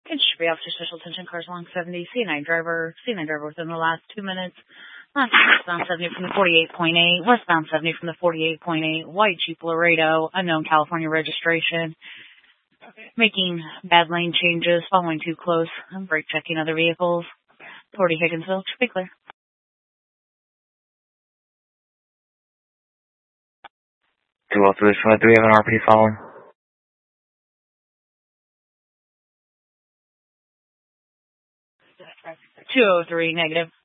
It should be officer special attention cars along 70, C9 driver within the last 2 minutes. Westbound 70 from the 48.8, westbound 70 from the 48.8, white Jeep Laredo, unknown California registration. Making bad lane changes, following too close, brake checking other vehicles. Authority Higginsville, should be clear. Do well through this one. Do we have an RP following? 203 negative.